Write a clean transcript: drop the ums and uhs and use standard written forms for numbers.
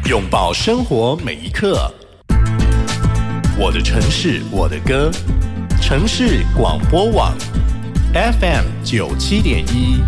拥抱生活每一刻。我的城市，我的歌。城市广播网 FM 97.1